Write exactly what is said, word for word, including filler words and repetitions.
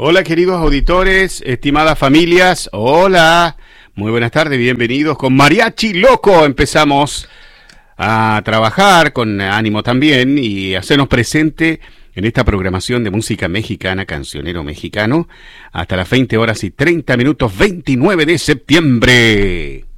Hola queridos auditores, estimadas familias, hola, muy buenas tardes, bienvenidos con Mariachi Loco. Empezamos a trabajar con ánimo también y hacernos presente en esta programación de música mexicana, cancionero mexicano, hasta las veinte horas y treinta minutos, veintinueve de septiembre.